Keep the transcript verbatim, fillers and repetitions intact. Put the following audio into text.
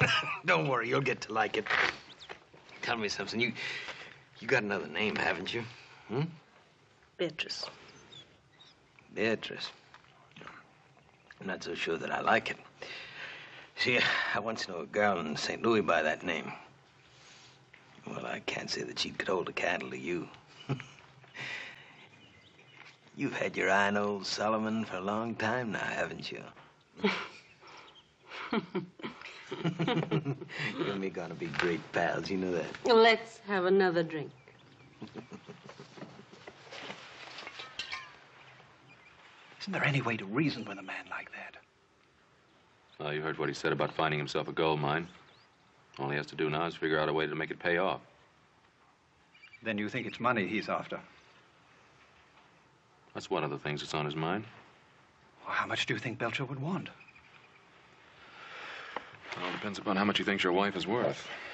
Don't worry, you'll get to like it. Tell me something. You, you got another name, haven't you? Hmm? Beatrice. Beatrice. I'm not so sure that I like it. See, I once knew a girl in Saint Louis by that name. Well, I can't say that she could hold a candle to you. You've had your eye on old Solomon for a long time now, haven't you? You and me gonna be great pals, you know that? Let's have another drink. Isn't there any way to reason with a man like that? Well, you heard what he said about finding himself a gold mine. All he has to do now is figure out a way to make it pay off. Then you think it's money he's after? That's one of the things that's on his mind. Well, how much do you think Belcher would want? Well, it depends upon how much he thinks your wife is worth.